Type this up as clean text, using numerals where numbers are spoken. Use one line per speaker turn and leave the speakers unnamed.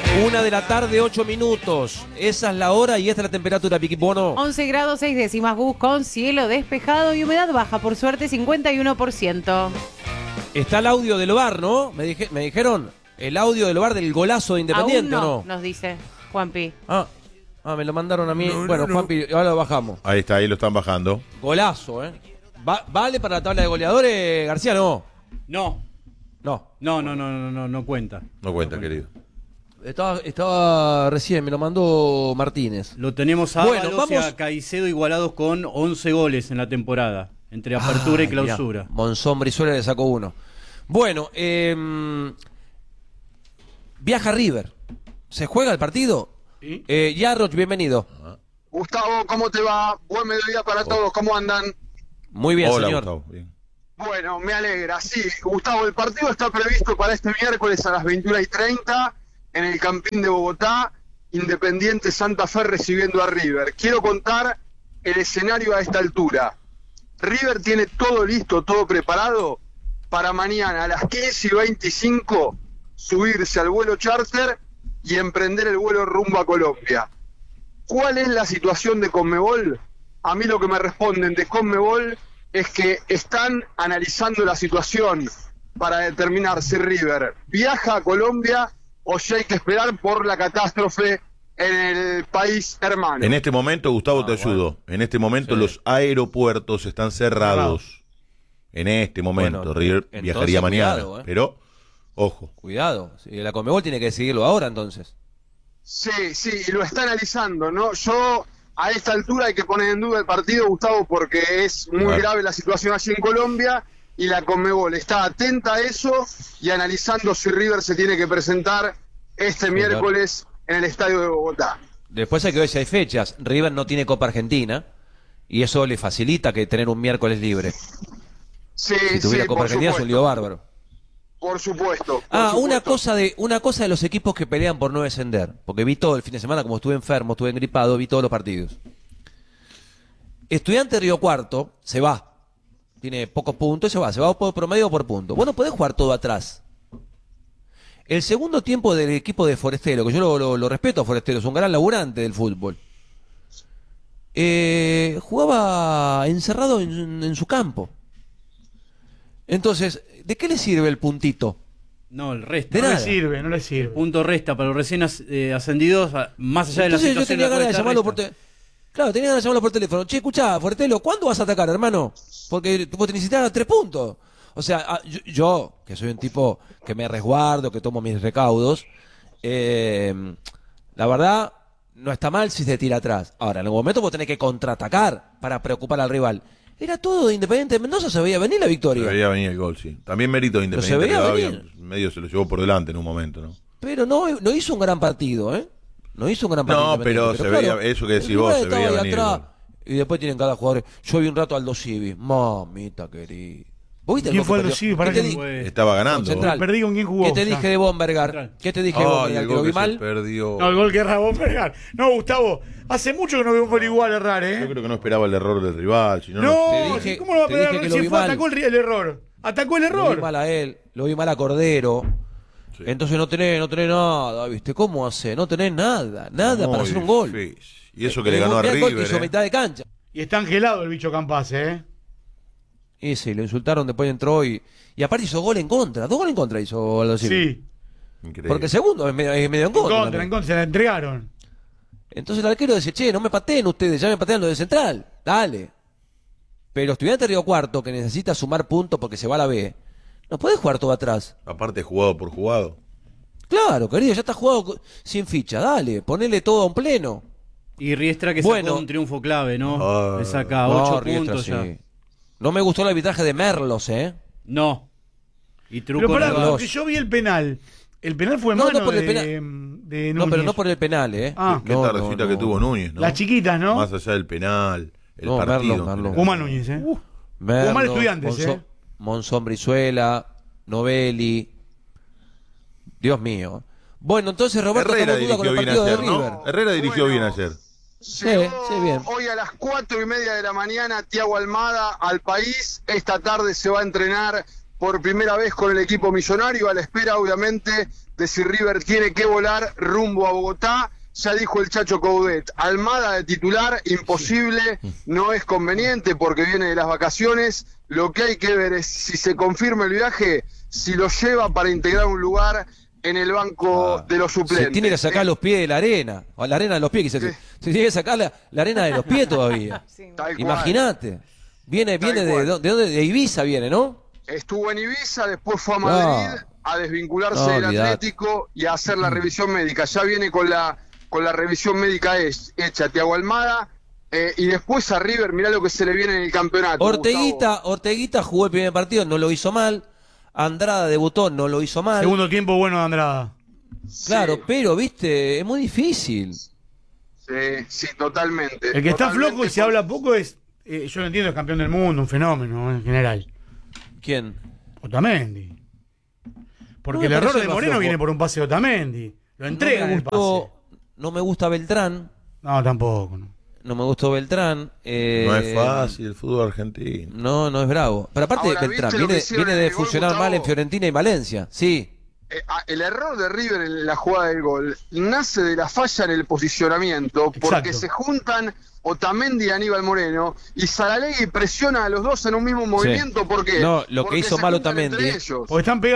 1:08. Esa es la hora y esta es la temperatura, Piqui Bono.
11 grados 6 décimas, Gus, con cielo despejado y humedad baja, por suerte 51%.
Está el audio del VAR, ¿no? Me dijeron el audio del VAR del golazo de Independiente,
Aún
¿no?
nos dice Juanpi.
Me lo mandaron a mí. Bueno, Juanpi, ahora lo bajamos.
Ahí está, ahí lo están bajando.
Golazo, ¿eh? ¿Vale para la tabla de goleadores, García? No.
No cuenta.
No cuenta, querido.
Estaba recién, me lo mandó Martínez.
Lo tenemos a Ábalos y a Caicedo igualados con 11 goles en la temporada, entre apertura y clausura.
Mirá, Monzón Brizuela le sacó uno. Bueno, viaja River. ¿Se juega el partido?
¿Sí?
Yarroch, bienvenido.
Gustavo, ¿cómo te va? Buen mediodía para todos, ¿cómo andan?
Muy bien,
Hola,
señor.
Gustavo. Bien.
Bueno, me alegra. Sí, Gustavo, el partido está previsto para este miércoles a las 21:30 en el Campín de Bogotá, Independiente Santa Fe recibiendo a River. Quiero contar el escenario a esta altura. River tiene todo listo, todo preparado para mañana a las 15:25 subirse al vuelo charter y emprender el vuelo rumbo a Colombia. ¿Cuál es la situación de Conmebol? A mí lo que me responden de Conmebol es que están analizando la situación para determinar si River viaja a Colombia o si hay que esperar por la catástrofe en el país hermano.
En este momento, Gustavo, te ayudo. En este momento los aeropuertos están cerrados. En este momento,
Bueno,
River viajaría mañana.
cuidado,
Pero, ojo.
Cuidado. La Conmebol tiene que decidirlo ahora, entonces.
Sí, y lo está analizando, ¿no? Yo, a esta altura hay que poner en duda el partido, Gustavo, porque es muy grave la situación allí en Colombia y la Conmebol está atenta a eso y analizando si River se tiene que presentar este miércoles en el estadio de Bogotá.
Después hay que ver si hay fechas. River no tiene Copa Argentina y eso le facilita que tener un miércoles libre.
Sí,
Si tuviera Copa Argentina es un lío bárbaro.
Por supuesto.
Una cosa de los equipos que pelean por no descender, porque vi todo el fin de semana, como estuve enfermo, estuve engripado, vi todos los partidos. Estudiante Río Cuarto se va, tiene pocos puntos, se va por promedio o por punto. Vos no podés jugar todo atrás. El segundo tiempo del equipo de Forestero, que yo lo respeto a Forestero, es un gran laburante del fútbol. Jugaba encerrado en su campo. Entonces, ¿de qué le sirve el puntito?
No, el resto.
De
No
nada.
le sirve.
Punto resta para los recién ascendidos, más allá de la
Entonces
situación.
yo tenía
en la
ganas de
cual
llamarlo
está,
por Claro, tenía ganas de llamarlo por teléfono. Che, escuchá, Forestelo, ¿cuándo vas a atacar, hermano? Porque vos te necesitas 3 puntos. O sea, yo, que soy un tipo que me resguardo, que tomo mis recaudos, la verdad, no está mal si se tira atrás. Ahora, en algún momento vos tenés que contraatacar para preocupar al rival. Era todo de Independiente de Mendoza, se veía venir la victoria.
Se veía venir el gol, sí. También mérito de Independiente.
veía
Rivadavia,
venir.
medio se lo llevó por delante en un momento, ¿no?
Pero no hizo un gran partido, ¿eh? No hizo un gran partido.
No, pero se veía, eso que decís vos, se
estaba
veía
ahí
venir.
atrás, y después tienen cada jugador. Yo vi un rato Aldo Civi. Mamita querida. ¿Vos viste el
¿Quién
gol
fue
que
Aldo
perdió?
Civi?
¿Qué
Para
te
que-
di-
Estaba ganando.
Central.
Perdí con quién jugó.
¿Qué te dije de Bombergar?
Central.
¿Qué te dije de
Ay,
Bombergar?
el
¿Que lo
gol
vi
que se
mal?
perdió.
No, el gol que erra Bombergar. No, Gustavo, hace mucho que no veo un gol igual errar,
Yo
¿eh?
creo que no esperaba el error del rival. Si no,
No,
Te dije-
¿cómo lo va a
te
pegar?
dije que lo
Si
vi
fue,
mal.
atacó el error. Atacó el
Lo vi
error.
mal a él, lo vi mal a Cordero.
Sí.
Entonces no tenés nada, ¿viste? ¿Cómo hace? No tenés nada para
muy
hacer un gol.
difícil. Y eso que le ganó a
Mirá el gol que
River.
hizo mitad de cancha.
Y está angelado el bicho Campas, ¿eh?
Y sí, lo insultaron, después entró y aparte hizo gol en contra. 2 goles en contra hizo Aldo Civi.
Sí.
Increíble.
Porque el segundo es medio en contra. también.
En contra, se la entregaron.
Entonces el arquero dice, che, no me pateen ustedes, ya me patean los de Central. Dale. Pero Estudiante Río Cuarto, que necesita sumar puntos porque se va a la B, no puede jugar todo atrás.
Aparte, jugado por jugado.
Claro, querido, ya está jugado sin ficha. Dale, ponele todo a un pleno.
Y Riestra que
Bueno.
sacó un triunfo clave, ¿no?
Ah.
Le saca
No,
8
Riestra,
puntos ya.
sí. No me gustó el arbitraje de Merlos, ¿eh?
No. Y
Pero
truco
pará,
en el
dos.
porque yo vi el penal. El penal fue
No,
mano
no por el
de
No,
Núñez.
pero no por el penal, ¿eh?
Ah.
Qué
No,
tardecita
no,
que
no.
tuvo Núñez, ¿no?
Las chiquitas, ¿no?
Más allá del penal, el
No,
partido.
Merlo.
Uma Núñez, ¿eh?
Merlo,
Jugó mal Estudiantes, ¿eh?
Monzón Brizuela, Novelli. Dios mío. Bueno, entonces Roberto
Herrera
tomó duda con
dirigió
el
bien
partido de
ayer,
River.
¿no? Herrera dirigió bien ayer.
Llegó
sí, bien.
hoy a las 4:30 de la mañana Thiago Almada al país. Esta tarde se va a entrenar por primera vez con el equipo millonario, a la espera obviamente de si River tiene que volar rumbo a Bogotá. Ya dijo el Chacho Coudet, Almada de titular, imposible, no es conveniente porque viene de las vacaciones. Lo que hay que ver es si se confirma el viaje, si lo lleva para integrar un lugar en el banco de los suplentes.
Se tiene que sacar los pies de la arena, o la arena de los pies, quizás. Se tiene que sacar la arena de los pies todavía. Imagínate. Viene de Ibiza viene, ¿no?
Estuvo en Ibiza, después fue a Madrid a desvincularse del Atlético y a hacer la revisión médica. Ya viene con la revisión médica hecha Thiago Almada. Y después a River, mirá lo que se le viene en el campeonato.
Orteguita jugó el primer partido, no lo hizo mal. Andrada debutó, no lo hizo mal.
Segundo tiempo bueno de Andrada.
Claro,
Sí.
pero, viste, es muy difícil.
Sí, totalmente.
El que está
Totalmente
flojo y se habla poco es, yo lo entiendo, es campeón del mundo, un fenómeno en general.
¿Quién?
Otamendi. Porque
No
el
me
error
pareció
de
más
Moreno
flojo.
viene por un pase de Otamendi. Lo entrega en el pase.
No me gusta Beltrán.
No, tampoco. No.
No me gustó Beltrán.
No es fácil el fútbol argentino.
No es bravo. Pero aparte,
Ahora,
Beltrán
¿viste lo que
viene
hicieron
de
en el gol,
funcionar
Gustavo?
mal en Fiorentina y Valencia. Sí.
El error de River en la jugada del gol nace de la falla en el posicionamiento, porque
Exacto.
se juntan Otamendi y Aníbal Moreno y Saralegui presiona a los dos en un mismo movimiento. ¿Por qué?
No, lo que
Porque
hizo
se
mal
juntan
Otamendi,
entre ellos.
Porque están pegados.